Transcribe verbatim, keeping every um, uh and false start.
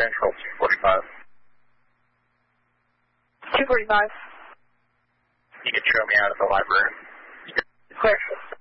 Central, two forty-five. two forty-five. You can show me out of the library. Clear.